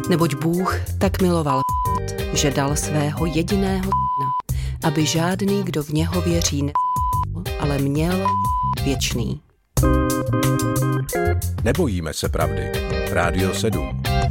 Neboť Bůh tak miloval že dal svého jediného syna, aby žádný, kdo v něho věří, nezahynul, ale měl věčný. Nebojíme se pravdy. Rádio 7.